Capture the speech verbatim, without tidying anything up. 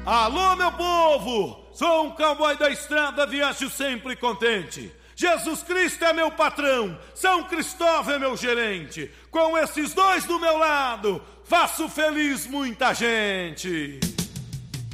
Alô, meu povo! Sou um cowboy da estrada, viajo sempre contente. Jesus Cristo é meu patrão, São Cristóvão é meu gerente. Com esses dois do meu lado, faço feliz muita gente.